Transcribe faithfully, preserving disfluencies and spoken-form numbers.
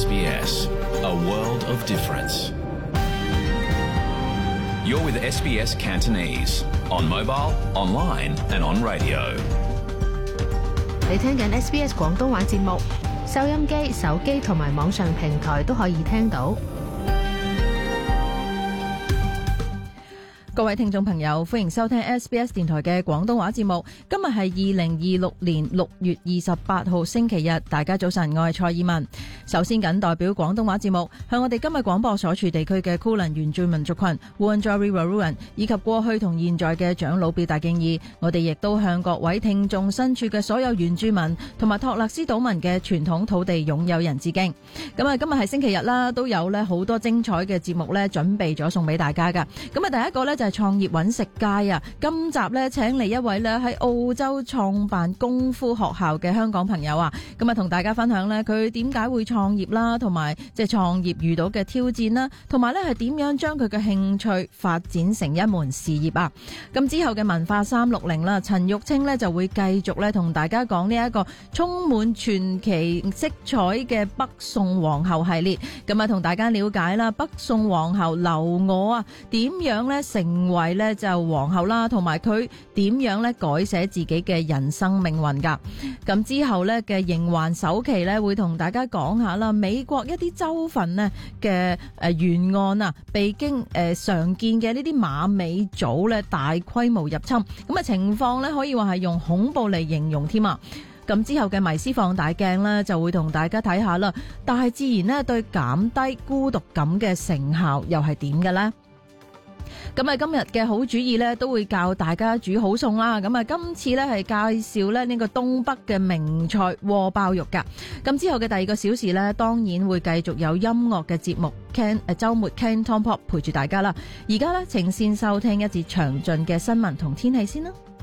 S B S, a world of difference. You're with S B S Cantonese on mobile, online and on radio. 你聽緊 S B S 廣東話節目，收音機、手機同埋網上平台都可以聽到。 各位聽眾朋友，歡迎收聽 S B S 電台嘅廣東話節目。今日係二零二六年六月二十八號星期日，大家早晨，我係蔡爾文。首先謹代表廣東話節目向我哋今日廣播所處地區嘅庫倫原住民族群 Wurundjeri Wurrung 以及過去同現在嘅長老表達敬意。我哋亦都向各位聽眾身處嘅所有原住民同埋托勒斯島民嘅傳統土地擁有人致敬。咁啊，今日係星期日啦，都有咧好多精彩嘅節目咧準備咗送俾大家噶。咁啊，第一個咧就係創業揾食街啊！今集咧請嚟一位咧喺澳洲創辦功夫學校嘅香港朋友啊，咁啊同大家分享咧佢點解會創業啦，同埋即係創業遇到嘅挑戰啦，同埋咧係點樣將佢嘅興趣發展成一門事業啊！咁之後嘅文化三六零啦，陳玉清咧就會繼續咧同大家講呢一個充滿傳奇色彩嘅北宋皇后系列，咁啊同大家了解啦北宋皇后劉我啊點樣咧成為咧就皇后啦，同埋佢點樣咧改寫自己嘅人生命運噶。咁之後咧嘅刑環首期咧會同大家講下啦，美國一啲州份咧嘅誒沿岸啊，被經誒、呃、常見嘅呢啲馬尾組咧大規模入侵，咁啊情況咧可以話係用恐怖嚟形容添啊。咁之後嘅迷思放大鏡咧就會同大家睇下啦，大自然咧對減低孤獨感嘅成效又係點嘅咧？咁啊，今日嘅好主意咧，都會教大家煮好餸啦。咁啊，今次咧係介紹咧呢個東北嘅名菜鍋包肉噶。咁之後嘅第二個小時咧，當然會繼續有音樂嘅節目 Can 誒週末 Canton Pop 陪住大家啦。而家咧，請先收聽一節詳盡嘅新聞同天氣先啦。